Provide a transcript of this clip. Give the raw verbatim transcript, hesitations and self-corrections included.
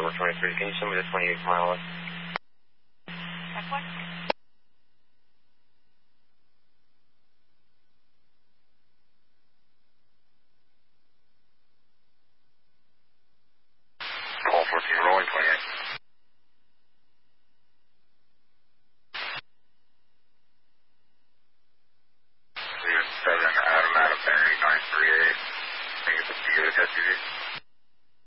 twenty-three. Can you send me the twenty-eighth mile?